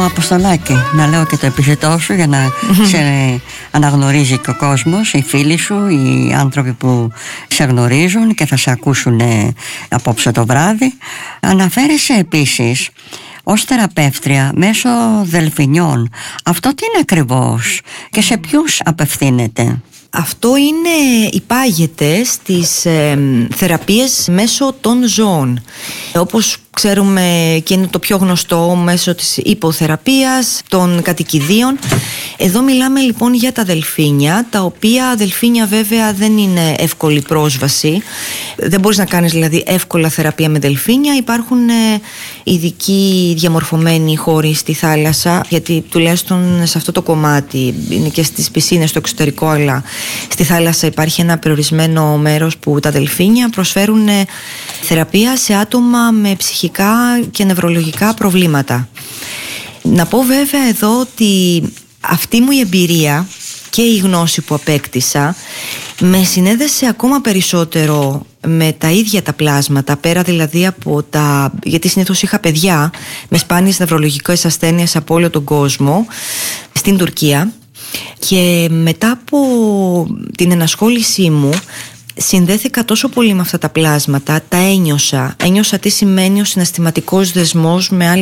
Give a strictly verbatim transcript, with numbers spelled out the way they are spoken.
Αποστολάκη, να λέω και το επίθετό σου για να σε αναγνωρίζει και ο κόσμος, οι φίλοι σου, οι άνθρωποι που σε γνωρίζουν και θα σε ακούσουν απόψε το βράδυ. Αναφέρεσαι επίσης ως θεραπεύτρια μέσω δελφινιών. Αυτό τι είναι ακριβώς και σε ποιους απευθύνεται? Αυτό είναι, υπάγεται στις ε, θεραπείες μέσω των ζώων. Όπως ξέρουμε και είναι το πιο γνωστό, μέσω της υποθεραπείας, των κατοικιδίων. Εδώ μιλάμε λοιπόν για τα δελφίνια, τα οποία δελφίνια βέβαια δεν είναι εύκολη πρόσβαση. Δεν μπορείς να κάνεις δηλαδή εύκολα θεραπεία με δελφίνια. Υπάρχουν ε, ειδικοί διαμορφωμένοι χώροι στη θάλασσα, γιατί τουλάχιστον σε αυτό το κομμάτι, είναι και στις πισίνες στο εξωτερικό, αλλά στη θάλασσα υπάρχει ένα περιορισμένο μέρος που τα δελφίνια προσφέρουν ε, θεραπεία σε άτομα με ψυχικά και νευρολογικά προβλήματα. Να πω βέβαια εδώ ότι αυτή μου η εμπειρία και η γνώση που απέκτησα με συνέδεσε ακόμα περισσότερο με τα ίδια τα πλάσματα, πέρα δηλαδή από τα... γιατί συνήθως είχα παιδιά με σπάνιες νευρολογικές ασθένειες από όλο τον κόσμο στην Τουρκία, και μετά από την ενασχόλησή μου συνδέθηκα τόσο πολύ με αυτά τα πλάσματα, τα ένιωσα. Ένιωσα τι σημαίνει ο συναισθηματικός δεσμός με